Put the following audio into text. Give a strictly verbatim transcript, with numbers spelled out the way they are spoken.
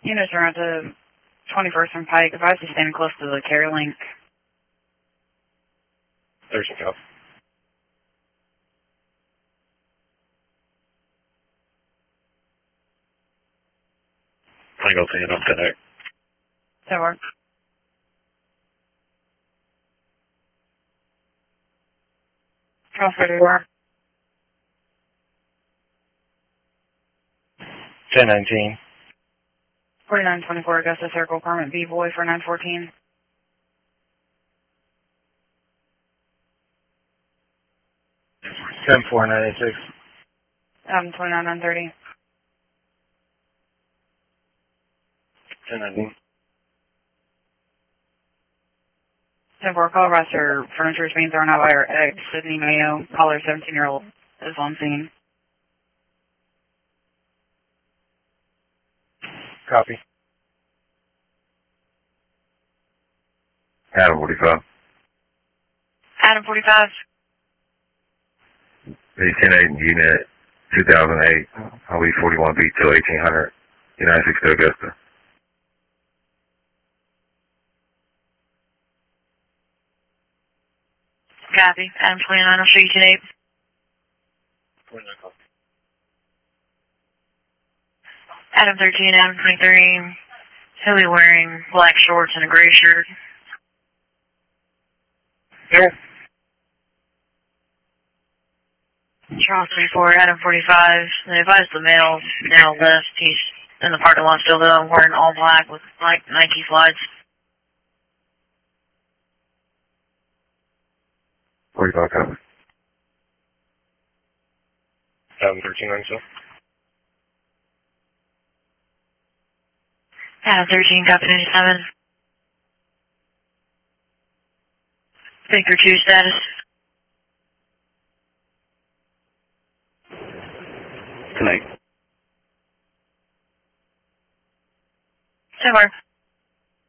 Units are at the twenty-first and Pike. Advise you standing close to the carry link. thirteen copy. Tango ten, I'm connect. Tower. Transfer to where? ten nineteen. forty-nine twenty-four Augusta Circle, permit B boy for nine fourteen. seven four nine eight six. Um, twenty-nine nine thirty. ten nineteen. ten four, call roster. Furniture is being thrown out by our ex, Sydney Mayo. Caller, seventeen-year-old, is on scene. Copy. Adam forty-five. Adam forty-five. ten eight unit two thousand eight. I'll be forty-one B till eighteen hundred. United States to Augusta. Copy. Adam twenty-nine, I'll show you ten eight. twenty-nine copy. Adam thirteen, Adam twenty-three. He'll be wearing black shorts and a gray shirt. Yeah. Charles thirty-four, Adam forty-five. They advised the male now left. He's in the parking lot still though, wearing all black with like Nike slides. forty-five copy. Adam thirteen ninety-seven. Adam thirteen, copy ninety-seven. Baker two status. Tonight. Somewhere.